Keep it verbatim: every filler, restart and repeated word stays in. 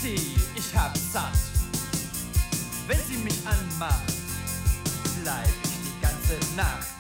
sie, ich hab's satt. Wenn sie mich anmacht, bleib ich die ganze Nacht.